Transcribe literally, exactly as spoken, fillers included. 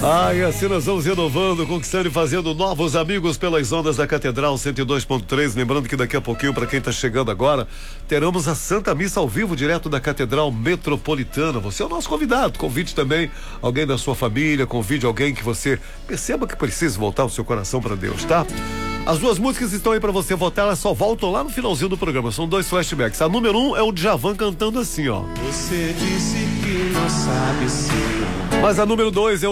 Ah, e assim nós vamos renovando, conquistando e fazendo novos amigos pelas ondas da Catedral cento e dois ponto três. Lembrando que daqui a pouquinho, para quem está chegando agora, teremos a Santa Missa ao vivo, direto da Catedral Metropolitana. Você é o nosso convidado. Convide também alguém da sua família, convide alguém que você perceba que precisa voltar o seu coração para Deus, tá? As duas músicas estão aí para você votar, elas só voltam lá no finalzinho do programa. São dois flashbacks. A número um é o Djavan cantando assim, ó. Você disse que não sabe se. Mas a número dois é o